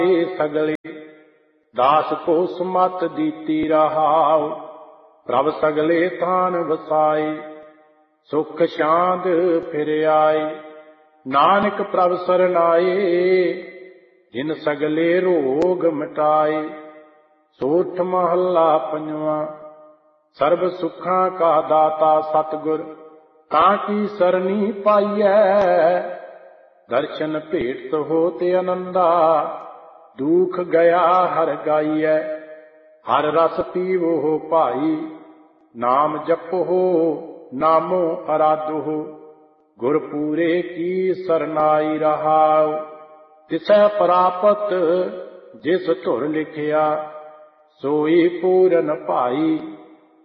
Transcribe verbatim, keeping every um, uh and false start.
सगले दास को सुमत दीती रहाओ। प्रभ सगले थान वसाए सुख शांत फिर आए। नानक प्रभ सरनाए जिन सगले रोग मिटाए। सोठ महला पंजवा। सर्ब सुखां का दाता सतगुर ताकी सरनी पाइयै। दर्शन भेट होत आनंदा दुख गया हर गाइयै। हर रस पीवो भाई नाम जपो नामो आराधो। गुर पूरे की सरनाई रहाओ। तिसै प्रापत जिस धुर लिखिया सोई पूरन भाई।